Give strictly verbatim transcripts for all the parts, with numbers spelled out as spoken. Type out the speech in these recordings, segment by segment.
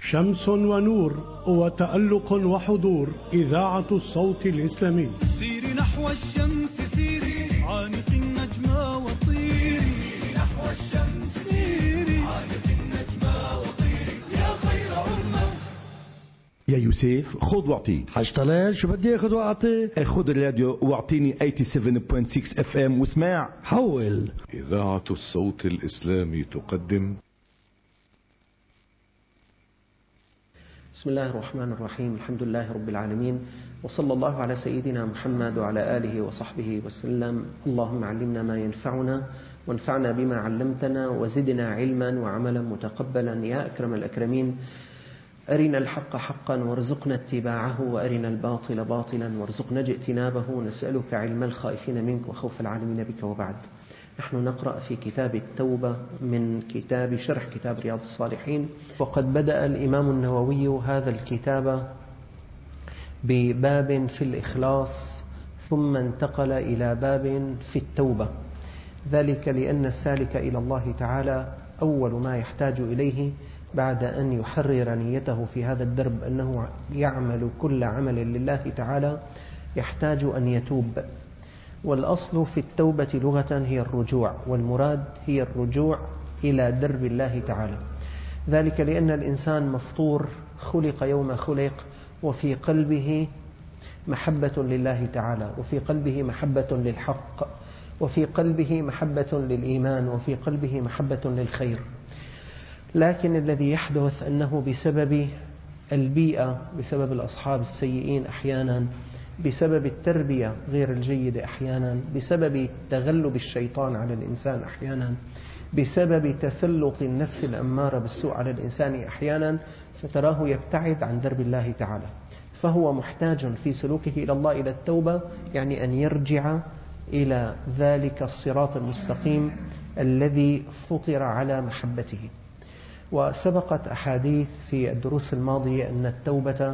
شمس ونور وتألق وحضور. إذاعة الصوت الإسلامي. سيري نحو الشمس سيري عانق النجمة وطيري. سيري نحو الشمس سيري عانق النجمة وطيري يا خير أمة. يا يوسف خذ واعطي. حاج طلال شو بدي اخذ واعطي؟ خذ الراديو واعطيني سبعة وثمانين فاصلة ستة اف ام واسمع. حول. إذاعة الصوت الإسلامي تقدم. بسم الله الرحمن الرحيم. الحمد لله رب العالمين، وصلى الله على سيدنا محمد وعلى آله وصحبه وسلم. اللهم علمنا ما ينفعنا وانفعنا بما علمتنا وزدنا علما وعملا متقبلا يا أكرم الأكرمين. أرنا الحق حقا وارزقنا اتباعه، وأرنا الباطل باطلا وارزقنا اجتنابه. نسألك علم الخائفين منك وخوف العالمين بك. وبعد، نحن نقرأ في كتاب التوبة من كتاب شرح كتاب رياض الصالحين، وقد بدأ الإمام النووي هذا الكتاب بباب في الإخلاص، ثم انتقل إلى باب في التوبة، ذلك لأن السالك إلى الله تعالى أول ما يحتاج إليه بعد أن يحرر نيته في هذا الدرب أنه يعمل كل عمل لله تعالى يحتاج أن يتوب. والأصل في التوبة لغة هي الرجوع، والمراد هي الرجوع إلى درب الله تعالى، ذلك لأن الإنسان مفطور، خلق يوم خلق وفي قلبه محبة لله تعالى، وفي قلبه محبة للحق، وفي قلبه محبة للإيمان، وفي قلبه محبة للخير. لكن الذي يحدث أنه بسبب البيئة، بسبب الأصحاب السيئين أحيانا، بسبب التربية غير الجيدة أحيانا، بسبب تغلب الشيطان على الإنسان أحيانا، بسبب تسلط النفس الأمارة بالسوء على الإنسان أحيانا، فتراه يبتعد عن درب الله تعالى. فهو محتاج في سلوكه إلى الله إلى التوبة، يعني أن يرجع إلى ذلك الصراط المستقيم الذي فطر على محبته. وسبقت أحاديث في الدروس الماضية أن التوبة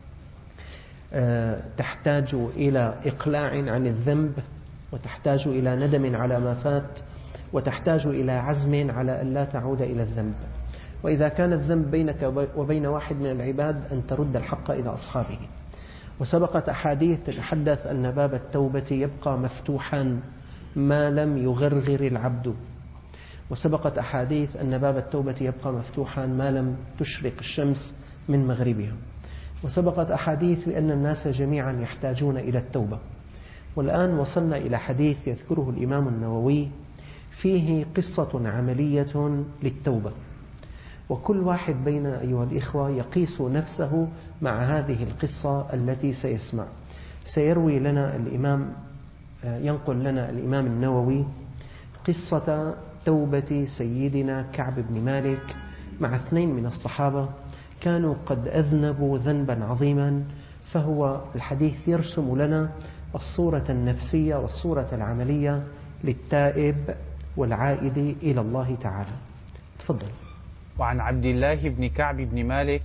تحتاج إلى إقلاع عن الذنب، وتحتاج إلى ندم على ما فات، وتحتاج إلى عزم على أن لا تعود إلى الذنب. وإذا كان الذنب بينك وبين واحد من العباد أن ترد الحق إلى أصحابه. وسبقت أحاديث تتحدث أن باب التوبة يبقى مفتوحا ما لم يغرغر العبد. وسبقت أحاديث أن باب التوبة يبقى مفتوحا ما لم تشرق الشمس من مغربها. وسبقت أحاديث بأن الناس جميعا يحتاجون إلى التوبة. والآن وصلنا إلى حديث يذكره الإمام النووي فيه قصة عملية للتوبة، وكل واحد بيننا أيها الإخوة يقيس نفسه مع هذه القصة التي سيسمع. سيروي لنا الإمام ينقل لنا الإمام النووي قصة توبة سيدنا كعب بن مالك مع اثنين من الصحابة كانوا قد أذنبوا ذنبا عظيما. فهو الحديث يرسم لنا الصورة النفسية والصورة العملية للتائب والعائد إلى الله تعالى. تفضل. وعن عبد الله بن كعب بن مالك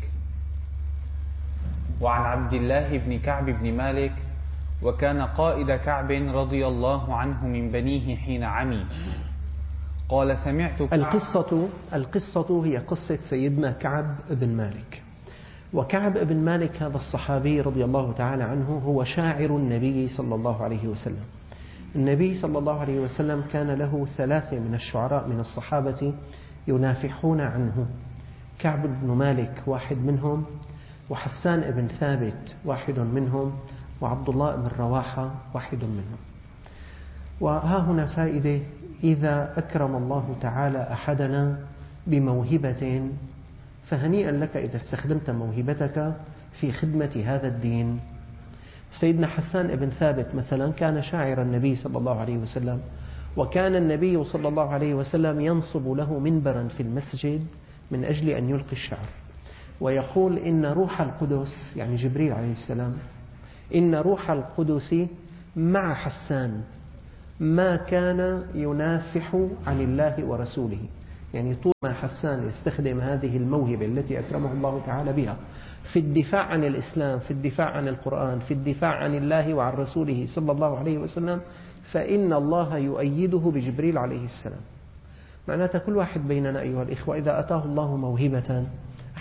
وعن عبد الله بن كعب بن مالك وكان قائد كعب رضي الله عنه من بنيه حين عمي. قال سمعت كعب. القصة القصة هي قصة سيدنا كعب بن مالك. وكعب بن مالك هذا الصحابي رضي الله تعالى عنه هو شاعر النبي صلى الله عليه وسلم. النبي صلى الله عليه وسلم كان له ثلاثة من الشعراء من الصحابة ينافحون عنه. كعب بن مالك واحد منهم، وحسان بن ثابت واحد منهم، وعبد الله بن رواحة واحد منهم. وها هنا فائدة: إذا أكرم الله تعالى أحدنا بموهبة فهنيئا لك إذا استخدمت موهبتك في خدمة هذا الدين. سيدنا حسان بن ثابت مثلا كان شاعر النبي صلى الله عليه وسلم، وكان النبي صلى الله عليه وسلم ينصب له منبرا في المسجد من أجل أن يلقي الشعر، ويقول إن روح القدس، يعني جبريل عليه السلام، إن روح القدس مع حسان ما كان ينافح عن الله ورسوله. يعني طول ما حسان يستخدم هذه الموهبة التي أكرمه الله تعالى بها في الدفاع عن الإسلام، في الدفاع عن القرآن، في الدفاع عن الله وعن رسوله صلى الله عليه وسلم، فإن الله يؤيده بجبريل عليه السلام. معناتها كل واحد بيننا أيها الإخوة إذا أتاه الله موهبة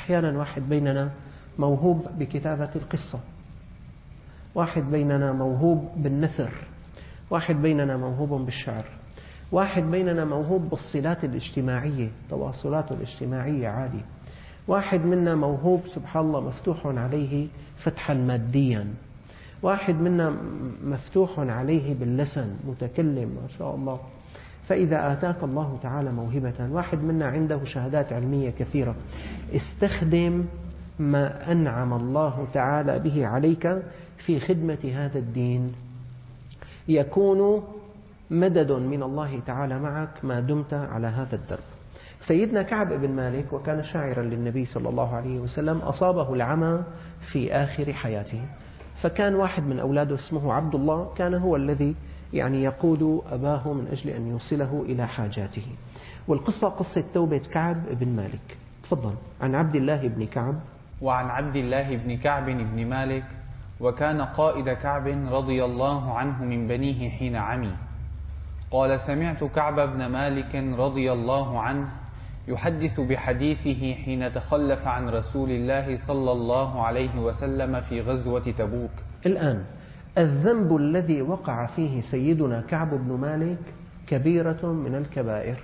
أحيانا واحد بيننا موهوب بكتابة القصة، واحد بيننا موهوب بالنثر، واحد بيننا موهوب بالشعر، واحد بيننا موهوب بالصلات الاجتماعية، تواصلاته الاجتماعية عالية، واحد منا موهوب سبحان الله مفتوح عليه فتحا ماديا، واحد منا مفتوح عليه باللسن متكلم ما شاء الله. فإذا آتاك الله تعالى موهبة، واحد منا عنده شهادات علمية كثيرة، استخدم ما أنعم الله تعالى به عليك في خدمة هذا الدين، يكون مدد من الله تعالى معك ما دمت على هذا الدرب. سيدنا كعب بن مالك وكان شاعرا للنبي صلى الله عليه وسلم، أصابه العمى في آخر حياته، فكان واحد من أولاده اسمه عبد الله كان هو الذي يعني يقود أباه من أجل أن يوصله إلى حاجاته. والقصة قصة توبة كعب بن مالك. تفضل. عن عبد الله بن كعب. وعن عبد الله بن كعب بن مالك، وكان قائد كعب رضي الله عنه من بنيه حين عمي. قال: سمعت كعب بن مالك رضي الله عنه يحدث بحديثه حين تخلف عن رسول الله صلى الله عليه وسلم في غزوة تبوك. الآن الذنب الذي وقع فيه سيدنا كعب بن مالك كبيرة من الكبائر،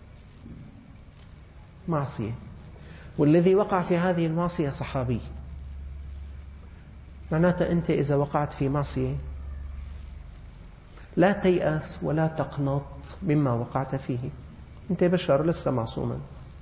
معصية، والذي وقع في هذه المعصية صحابي. معناته أنت إذا وقعت في معصية لا تيأس ولا تقنط مما وقعت فيه، أنت بشر لسه معصوما.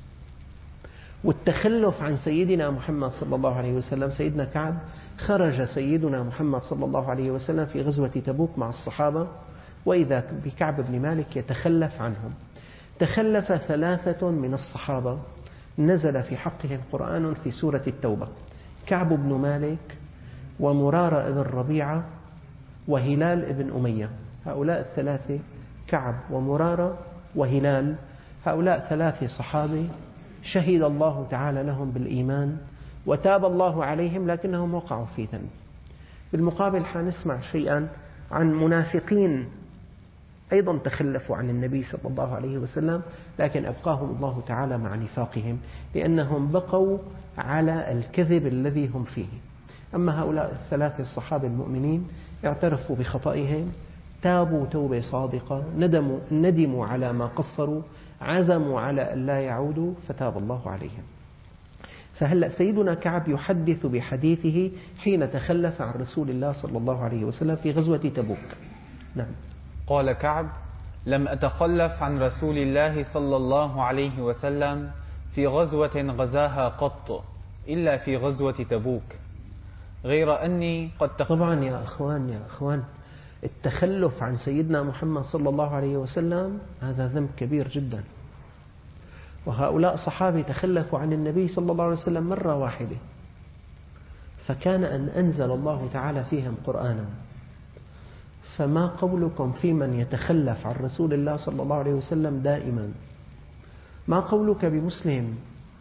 والتخلف عن سيدنا محمد صلى الله عليه وسلم، سيدنا كعب خرج سيدنا محمد صلى الله عليه وسلم في غزوة تبوك مع الصحابة، وإذا بكعب بن مالك يتخلف عنهم. تخلف ثلاثة من الصحابة نزل في حقهم قرآن في سورة التوبة: كعب بن مالك ومرارة بن ربيعة وهلال بن أمية. هؤلاء الثلاثة، كعب ومرارة وهلال، هؤلاء ثلاثة صحابة شهد الله تعالى لهم بالإيمان وتاب الله عليهم، لكنهم وقعوا في ذنب. بالمقابل حنسمع شيئا عن منافقين أيضا تخلفوا عن النبي صلى الله عليه وسلم، لكن أبقاهم الله تعالى مع نفاقهم لأنهم بقوا على الكذب الذي هم فيه. أما هؤلاء الثلاثة الصحابة المؤمنين اعترفوا بخطئهم، تابوا توبة صادقة، ندموا, ندموا على ما قصروا، عزموا على أن لا يعودوا، فتاب الله عليهم. فهلأ سيدنا كعب يحدث بحديثه حين تخلف عن رسول الله صلى الله عليه وسلم في غزوة تبوك. نعم. قال كعب: لم أتخلف عن رسول الله صلى الله عليه وسلم في غزوة غزاها قط إلا في غزوة تبوك، غير أني قد تخلف. طبعا يا أخوان يا أخوان التخلف عن سيدنا محمد صلى الله عليه وسلم هذا ذنب كبير جدا، وهؤلاء صحابي تخلفوا عن النبي صلى الله عليه وسلم مرة واحدة، فكان أن أنزل الله تعالى فيهم قرآنا. فما قولكم في من يتخلف عن رسول الله صلى الله عليه وسلم دائما؟ ما قولك بمسلم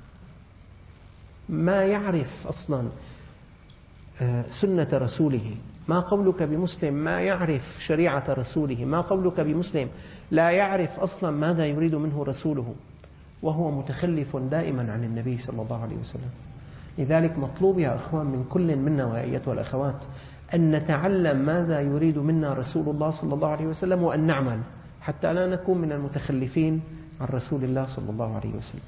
ما يعرف أصلا سنة رسوله؟ ما قولك بمسلم ما يعرف شريعة رسوله؟ ما قولك بمسلم لا يعرف أصلا ماذا يريد منه رسوله، وهو متخلف دائما عن النبي صلى الله عليه وسلم؟ لذلك مطلوب يا أخوان من كل منا وأيتها الأخوات أن نتعلم ماذا يريد منا رسول الله صلى الله عليه وسلم، وأن نعمل حتى لا نكون من المتخلفين عن رسول الله صلى الله عليه وسلم.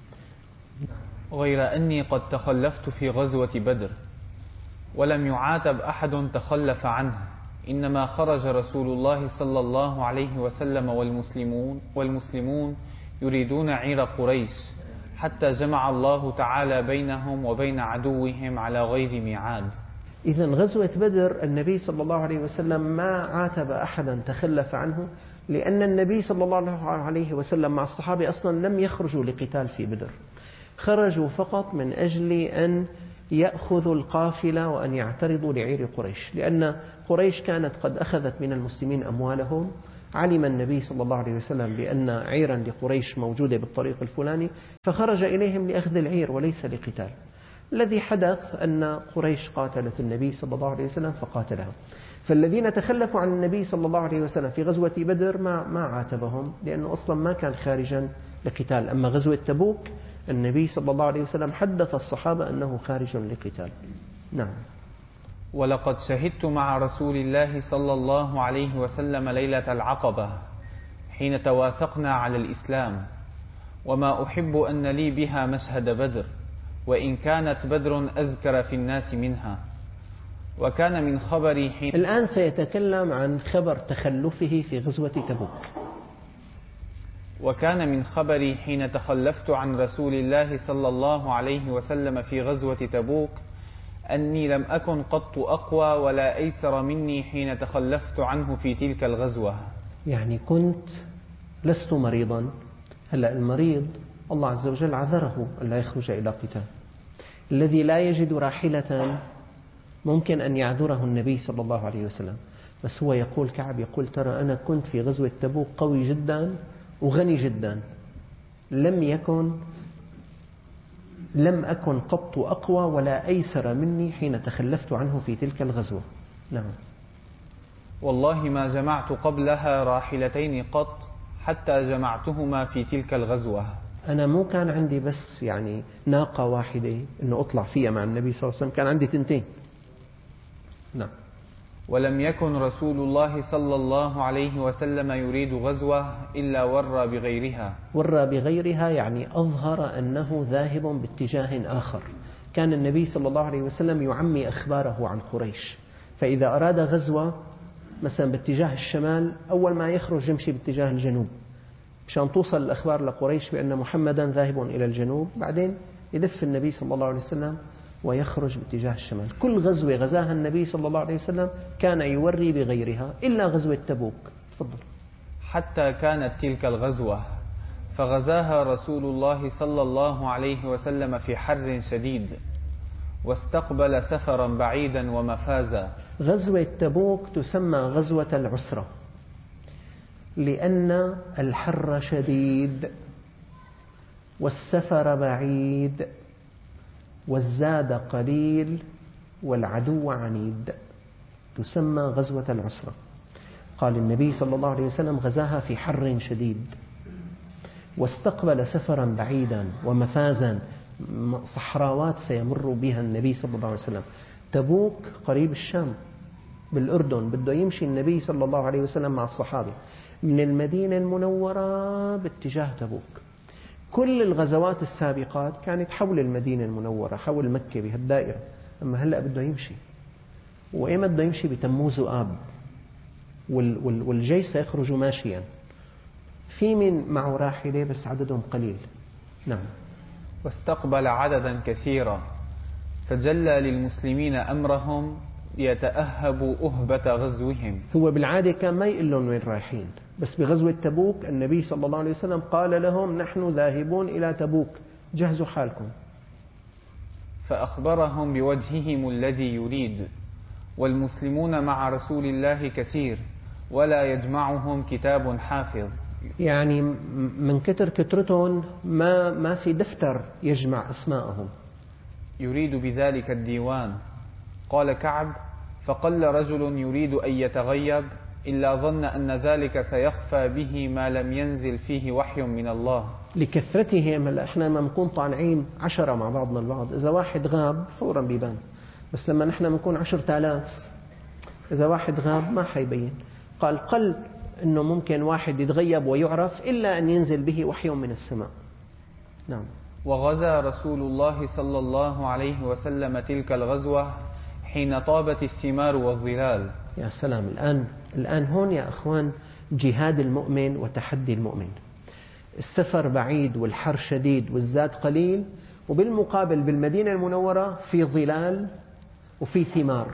غير أني قد تخلفت في غزوة بدر ولم يعاتب أحد تخلف عنه، إنما خرج رسول الله صلى الله عليه وسلم والمسلمون, والمسلمون يريدون عير قريش، حتى جمع الله تعالى بينهم وبين عدوهم على غير ميعاد. إذن غزوة بدر النبي صلى الله عليه وسلم ما عاتب أحدا تخلف عنه، لأن النبي صلى الله عليه وسلم مع الصحابة أصلا لم يخرجوا لقتال في بدر، خرجوا فقط من أجل أن يأخذوا القافلة وأن يعترضوا لعير قريش، لأن قريش كانت قد أخذت من المسلمين أموالهم. علم النبي صلى الله عليه وسلم بأن عيرا لقريش موجودة بالطريق الفلاني، فخرج إليهم لأخذ العير وليس لقتال. الذي حدث أن قريش قاتلت النبي صلى الله عليه وسلم فقاتلهم، فالذين تخلفوا عن النبي صلى الله عليه وسلم في غزوة بدر ما ما عاتبهم، لأنه أصلا ما كان خارجا لقتال. أما غزوة تبوك النبي صلى الله عليه وسلم حدث الصحابة أنه خارج لقتال. نعم. ولقد شهدت مع رسول الله صلى الله عليه وسلم ليلة العقبة حين تواثقنا على الإسلام، وما أحب أن لي بها مشهد بدر، وإن كانت بدر أذكر في الناس منها. وكان من خبري حين الآن سيتكلم عن خبر تخلفه في غزوة تبوك. وكان من خبري حين تخلفت عن رسول الله صلى الله عليه وسلم في غزوة تبوك أني لم أكن قط أقوى ولا أيسر مني حين تخلفت عنه في تلك الغزوة. يعني كنت لست مريضا. هلأ المريض الله عز وجل عذره ألا يخرج إلى قتال. الذي لا يجد راحلة ممكن أن يعذره النبي صلى الله عليه وسلم، بس هو يقول كعب يقول ترى أنا كنت في غزوة تبوك قوي جدا وغني جدا، لم يكن لم أكن قط أقوى ولا أيسر مني حين تخلفت عنه في تلك الغزوة. نعم. والله ما جمعت قبلها راحلتين قط حتى جمعتهما في تلك الغزوة. أنا مو كان عندي بس يعني ناقة واحدة إنه أطلع فيها مع النبي صلى الله عليه وسلم، كان عندي تنتين. نعم. ولم يكن رسول الله صلى الله عليه وسلم يريد غزوة إلا ورى بغيرها. ورى بغيرها يعني أظهر أنه ذاهب باتجاه آخر. كان النبي صلى الله عليه وسلم يعمي أخباره عن قريش، فإذا أراد غزوة مثلا باتجاه الشمال أول ما يخرج يمشي باتجاه الجنوب مشان توصل الأخبار لقريش بأن محمدا ذاهب إلى الجنوب، بعدين يلف النبي صلى الله عليه وسلم ويخرج باتجاه الشمال. كل غزوة غزاها النبي صلى الله عليه وسلم كان يوري بغيرها إلا غزوة تبوك. تفضل. حتى كانت تلك الغزوة فغزاها رسول الله صلى الله عليه وسلم في حر شديد، واستقبل سفرا بعيدا ومفازا. غزوة تبوك تسمى غزوة العسرة لأن الحر شديد والسفر بعيد والزاد قليل والعدو عنيد، تسمى غزوة العسرة. قال النبي صلى الله عليه وسلم غزاها في حر شديد واستقبل سفرا بعيدا ومفازا، صحراوات سيمر بها النبي صلى الله عليه وسلم. تبوك قريب الشام بالأردن، بده يمشي النبي صلى الله عليه وسلم مع الصحابة من المدينة المنورة باتجاه تبوك. كل الغزوات السابقات كانت حول المدينة المنورة حول مكة بهالدائرة، أما هلأ بده يمشي. وإيمت بده يمشي؟ بتموز وآب، والجيش سيخرج ماشيا، في من معه راحلة بس عددهم قليل. نعم. واستقبل عددا كثيرا فجلى للمسلمين أمرهم يتأهبوا أهبة غزوهم. هو بالعادة كان ما يقول لهم وين رايحين، بس بغزوة تبوك النبي صلى الله عليه وسلم قال لهم نحن ذاهبون إلى تبوك جهزوا حالكم. فأخبرهم بوجههم الذي يريد، والمسلمون مع رسول الله كثير ولا يجمعهم كتاب حافظ. يعني من كتر كترتهم ما ما في دفتر يجمع أسماءهم. يريد بذلك الديوان. قال كعب: فقل رجل يريد أن يتغيب إلا ظن أن ذلك سيخفى به ما لم ينزل فيه وحي من الله. لكثرتهم. هلا احنا لما نكون طالعين عشرة مع بعضنا البعض، إذا واحد غاب فورا بيبان، بس لما نحن نكون عشرة آلاف إذا واحد غاب ما حيبين. قال قل إنه ممكن واحد يتغيب ويعرف إلا أن ينزل به وحي من السماء. نعم. وغزا رسول الله صلى الله عليه وسلم تلك الغزوة حين طابت الثمار والظلال. يا سلام. الآن الآن هون يا أخوان جهاد المؤمن وتحدي المؤمن. السفر بعيد والحر شديد والزاد قليل، وبالمقابل بالمدينة المنورة في ظلال وفي ثمار.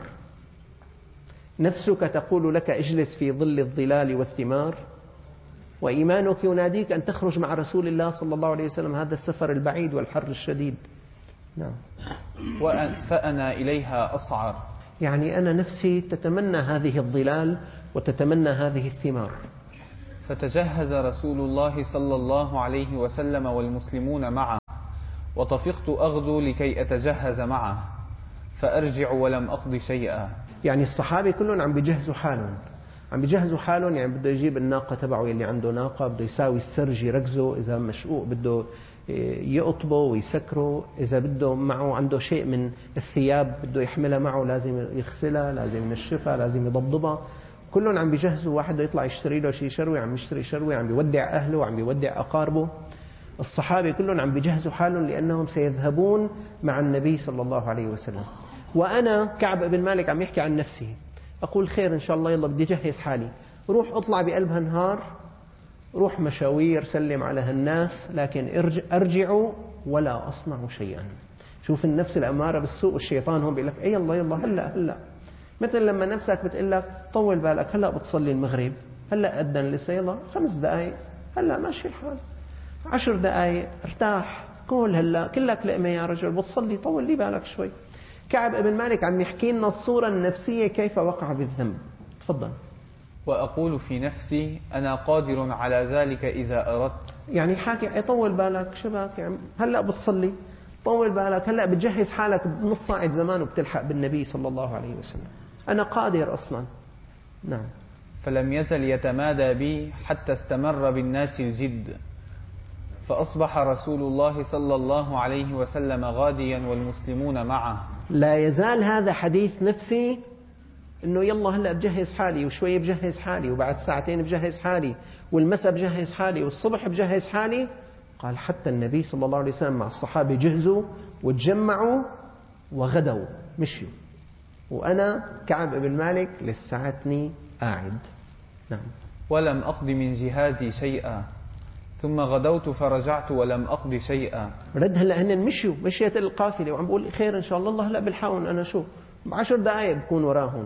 نفسك تقول لك اجلس في ظل الظلال والثمار، وإيمانك يناديك أن تخرج مع رسول الله صلى الله عليه وسلم هذا السفر البعيد والحر الشديد. نعم. فأنا إليها أصعر. يعني أنا نفسي تتمنى هذه الظلال وتتمنى هذه الثمار. فتجهز رسول الله صلى الله عليه وسلم والمسلمون معه، وطفقت أغدو لكي أتجهز معه فأرجع ولم أقض شيئا. يعني الصحابة كلهم عم بيجهزوا حالهم، عم بيجهزوا حالهم. يعني بده يجيب الناقة تبعه اللي عنده ناقة، بده يساوي السرج يركزه، إذا مشقوق بده يقطبوا ويسكروا، إذا بده معه عنده شيء من الثياب بده يحملها معه لازم يغسلها، لازم ينشفها، لازم يضبضبها. كلهم عم بيجهزوا، واحد بده يطلع يشتري له شيء شروي عم يشتري شروي، عم بيودع أهله، عم بيودع أقاربه. الصحابة كلهم عم بيجهزوا حالهم لأنهم سيذهبون مع النبي صلى الله عليه وسلم. وأنا كعب بن مالك عم يحكي عن نفسه، أقول خير إن شاء الله، يلا بدي أجهز حالي، روح أطلع بقلب هالنهار، روح مشاوير، سلم على هالناس، لكن أرجع ولا أصنع شيئا. شوف النفس الأمارة بالسوء، الشيطان هم بيقول لك أي الله يلا هلأ هلأ. مثل لما نفسك بتقول لك طول بالك، هلأ بتصلي المغرب، هلأ أذن لسه، يلا خمس دقايق، هلأ ماشي الحال، عشر دقايق ارتاح، كل هلأ كلك لقمة يا رجل، بتصلي طول لي بالك شوي. كعب بن مالك عم يحكي لنا الصورة النفسية كيف وقع بالذنب. تفضل. وأقول في نفسي أنا قادر على ذلك إذا أردت. يعني حاكي طول بالك، شبك يعني هلأ بتصلي، طول بالك، هلأ بتجهز حالك نص ساعة زمان وبتلحق بالنبي صلى الله عليه وسلم، أنا قادر أصلا. نعم. فلم يزل يتمادى بي حتى استمر بالناس الجد، فأصبح رسول الله صلى الله عليه وسلم غاديا والمسلمون معه. لا يزال هذا حديث نفسي، إنه يلا هلأ بجهز حالي، وشوي بجهز حالي، وبعد ساعتين بجهز حالي، والمساء بجهز حالي، والصبح بجهز حالي. قال حتى النبي صلى الله عليه وسلم مع الصحابة جهزوا وتجمعوا وغدوا مشيوا، وأنا كعب بن مالك لساتني قاعد. نعم. ولم أقض من جهازي شيئا، ثم غدوت فرجعت ولم أقض شيئا. رد هلا هن مشوا، مشيت القافلة، وعم بقول خير إن شاء الله، الله هلا بلحقهم، أنا شو بعشر دقائق بكون وراهم.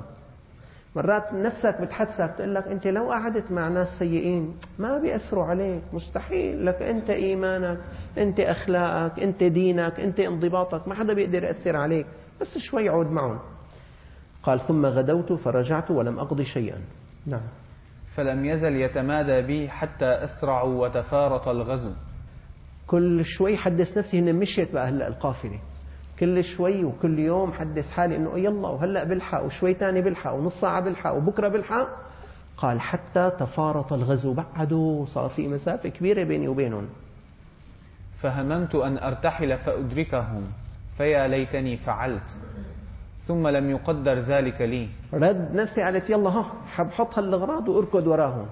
مرات نفسك بتحسك بتقول لك أنت لو قعدت مع ناس سيئين ما بيأثروا عليك، مستحيل، لك أنت إيمانك، أنت أخلاقك، أنت دينك، أنت انضباطك، ما حدا بيقدر يأثر عليك، بس شوي عود معهم. قال ثم غدوت فرجعت ولم أقضي شيئا. نعم. فلم يزل يتمادى بي حتى أسرعوا وتفارط الغزو. كل شوي حدث نفسي إن مشيت بقى هلأ القافلة، كل شوي وكل يوم حدث حالي إنه يلا وهلأ بلحق، وشوي تاني بلحق، ونص ساعة بلحق، وبكرة بلحق. قال حتى تفارط الغزو، بعدوا صار في مسافة كبيرة بيني وبينهم. فهممت أن أرتحل فأدركهم، فيا ليتني فعلت، ثم لم يقدر ذلك لي. رد نفسي قالت يلا ها حبحط هالأغراض وأركض وراهم.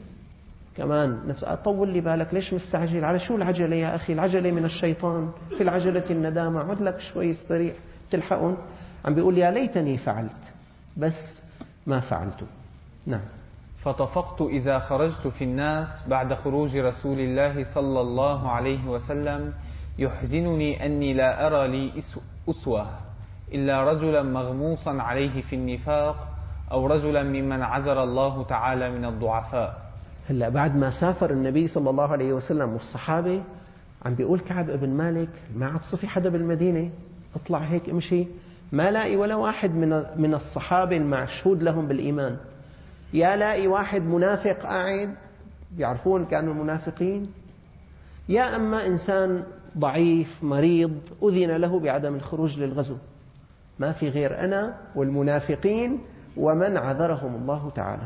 كمان نفس طول لي بالك، ليش مستعجل؟ على شو العجلة يا أخي؟ العجلة من الشيطان، في العجلة الندامة، عد لك شوي استريح تلحقون. عم بيقول يا ليتني فعلت، بس ما فعلت. نعم. فطفقت إذا خرجت في الناس بعد خروج رسول الله صلى الله عليه وسلم يحزنني أني لا أرى لي أسوة إلا رجلا مغموصا عليه في النفاق، أو رجلا ممن عذر الله تعالى من الضعفاء. هلا بعد ما سافر النبي صلى الله عليه وسلم والصحابة، عم بيقول كعب ابن مالك ما عاد صفي حدا بالمدينة، اطلع هيك امشي، ما لاقي ولا واحد من من الصحابة المشهود لهم بالإيمان، يا لاقي واحد منافق قاعد بيعرفون كانوا المنافقين، يا أما إنسان ضعيف مريض أذن له بعدم الخروج للغزو. ما في غير أنا والمنافقين ومن عذرهم الله تعالى.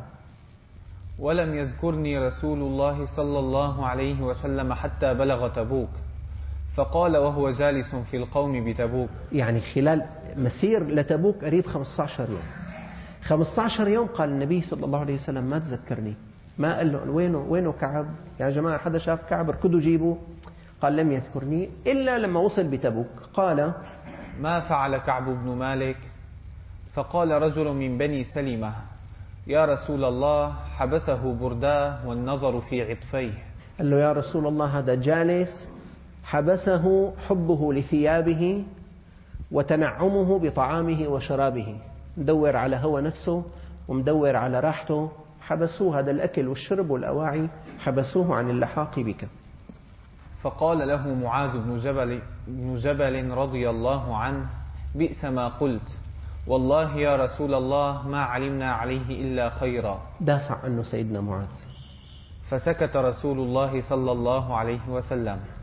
ولم يذكرني رسول الله صلى الله عليه وسلم حتى بلغ تبوك، فقال وهو جالس في القوم بتبوك، يعني خلال مسير لتبوك قريب خمسة عشر يوم. خمسة عشر يوم قال النبي صلى الله عليه وسلم ما تذكرني، ما قال له وينه وينه كعب يا جماعة، حدا شاف كعب اركضوا جيبوا. قال لم يذكرني إلا لما وصل بتبوك. قال ما فعل كعب بن مالك؟ فقال رجل من بني سلمة يا رسول الله حبسه برداه والنظر في عطفيه. قال له يا رسول الله هذا جالس حبسه حبه لثيابه وتنعمه بطعامه وشرابه، مدور على هوى نفسه ومدور على راحته، حبسوه هذا الأكل والشرب والأواعي حبسوه عن اللحاق بك. فقال له معاذ بن جبل, بن جبل رضي الله عنه بئس ما قلت، والله يا رسول الله ما علمنا عليه إلا خيرا. دافع عنه سيدنا معاذ. فسكت رسول الله صلى الله عليه وسلم.